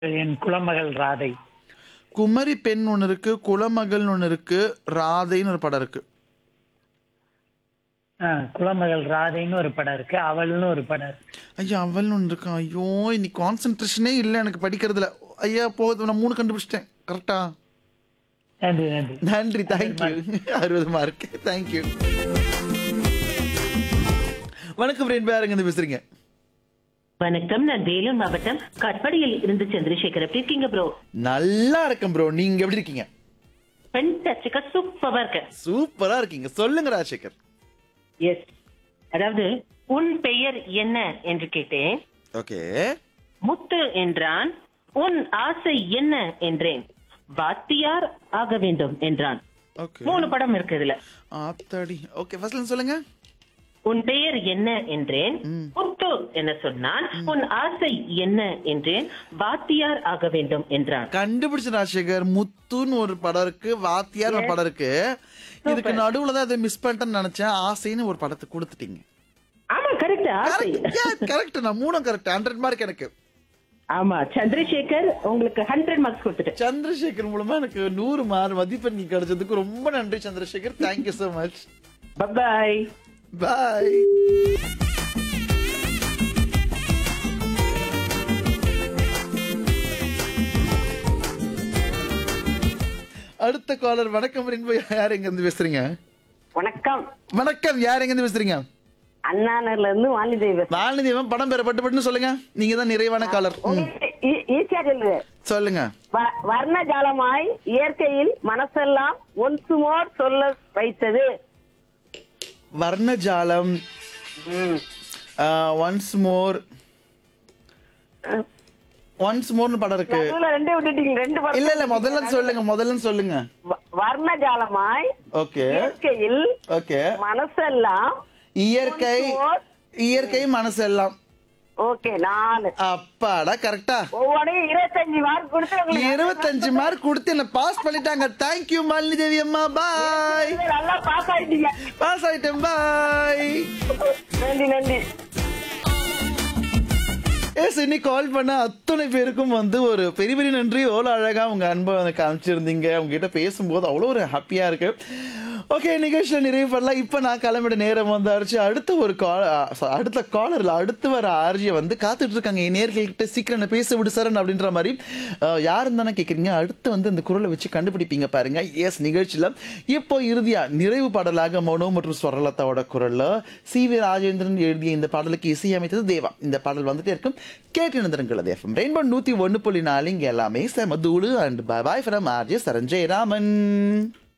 என் குலமகள் ராதை. குமரி பெண் ஒன்று இருக்கு, குலமகள்னு ஒன்று இருக்கு, ராதைன்னு ஒரு படம் இருக்கு. குலமகள் ராதைன்னு ஒரு படம் இருக்கு, அவள்னு ஒரு படம் இருக்கு. ஐயா அவள்னு ஒன்று இருக்கா? ஐயோ இன்னைக்கு கான்சென்ட்ரேஷனே இல்லை எனக்கு படிக்கிறதுல. ஐயா போதும், நான் 3 கண்டுபிடிச்சிட்டேன் கரெக்டா. நன்றி நன்றி. நன்றி, தேங்க்யூ. 60 mark, thank you. வணக்கம் ரெண்டு யாருங்க இருந்து பேசுறீங்க? வணக்கம், நான் வேலூர் மாவட்டம் கட்படியில் இருந்து சந்திரசேகர். எப்படி இருக்கீங்க ப்ரோ? நல்லா இருக்கேன் ப்ரோ, நீங்க எப்படி இருக்கீங்க? ஃபென்டாஸ்டிக்கா சூப்பரா இருக்கேன். சூப்பரா இருக்கீங்க, சொல்லுங்க ராஜசேகர். எஸ், அதாவது உன் பெயர் என்ன என்று கேட்டேன். ஓகே. முத்து என்றான். உன் ஆசை என்ன என்றேன். வாத்தியார் ஆக வேண்டும் என்றான். ஓகே. 3 படம் இருக்கு இதுல. ஆத்தாடி. ஓகே, ஃபர்ஸ்ட்ல சொல்லுங்க. உன் பெயர் என்ன என்றேன். முத்து என்ன சொன்னான். உன் ஆசை என்ன என்றேன். வாத்தியார் ஆக வேண்டும் என்றான். கண்டுபிடிச்ச ராஜசேகர். முத்துன்னு ஒரு படம் இருக்கு, வாத்தியார் ஒரு படம் இருக்கு. இதுக்கு நடுவுல தான் அதை மிஸ் பண்ணிட்டேன்னு நினைச்சேன். ஆசைன்னு ஒரு படத்தை கொடுத்துட்டீங்க. ஆமா, கரெக்ட். ஆசை கரெக்ட். நான் 3 கரெக்ட். 100 மார்க் எனக்கு. ஆமா, சந்திரசேகர் உங்களுக்கு 100 மார்க்ஸ் கொடுத்துட்டேன். சந்திரசேகர் மூலமா எனக்கு 100 மார்க் மதிப்பெண் கிடைச்சதுக்கு ரொம்ப நன்றி சந்திரசேகர். Thank you so much. பாய் பாய். அடுத்த காலர். வணக்கம் ரெண்டு, யார் எங்க இருந்து பேசுறீங்க? வணக்கம். வணக்கம், யார் எங்க இருந்து பேசுறீங்க? அண்ணாநகர்ல இருந்து வாலிதேவி. வாலிதேவன் படம் பேர பட்டு சொல்லுங்க. நீங்க தான் நிறைவான காலர். ஈஸியா சொல்லு. சொல்லுங்க. வர்ணஜாலமாய் இயற்கையில் மனசெல்லாம் ஒன்ஸ் மோர் சொல்ல வைத்தது. வர்ணஜாலம், ஒன்ஸ் மோர். ஒன்ஸ் மோர்னு படம் இருக்கு. நடுவுல 2 விட்டுட்டீங்க. 2 படம். இல்ல முதல்ல சொல்லுங்க. வர்ணஜாலமாய் ஓகே. இயற்கையில் ஓகே. மனசெல்லாம் இயற்கை மனசெல்லாம். ஓகே. 4. அப்பாடா, கரெக்டா. ஒவ்வொன்றையும் 25 மார்க் கொடுத்து 25 மார்க் கொடுத்து என்ன பாஸ் பண்ணிட்டாங்க. தேங்க்யூ மாலினி தேவி அம்மா. பாய். நல்லா பாஸ் ஆயிட்டீங்க. பாஸ் ஆயிட்டேன். பாய். நன்றி நன்றி. இன்னைக்கு கால் பண்ண அத்தனை பேருக்கும் ஒரு பெரிய பெரிய நன்றி. எவ்வளோ அழகா உங்க அன்பை காமிச்சிருந்தீங்க. உங்ககிட்ட பேசும்போது அவ்வளோ ஒரு ஹாப்பியா இருக்கு. ஓகே, நிகழ்ச்சியில் நிறைவு பண்ணலாம். இப்போ நான் கிளம்பிட நேரம் வந்தாச்சு. அடுத்த காலரில் அடுத்து வர ஆர்ஜியை காத்துட்டு இருக்காங்க. என் நேர்கள்கிட்ட சீக்கிரம் பேச விடு சரண் அப்படின்ற மாதிரி. யாருன்னு தானே கேட்குறீங்க? அடுத்து இந்த குரலை வச்சு கண்டுபிடிப்பீங்க பாருங்க. எஸ், நிகழ்ச்சியில் இப்போ இறுதியா நிறைவு பாடலாக மனோ மற்றும் ஸ்வரலதாவோட குரல்ல சி.வி. ராஜேந்திரன் எழுதிய இந்த பாடலுக்கு இசையமைத்தது தேவா. இந்த பாடல் வந்துட்டே இருக்கும். கேட்டு நிறங்கள் FM ரெயின்போ 101.4. இங்க எல்லாமே செம தூளு. And bye from RJ சரஞ்சய் Raman.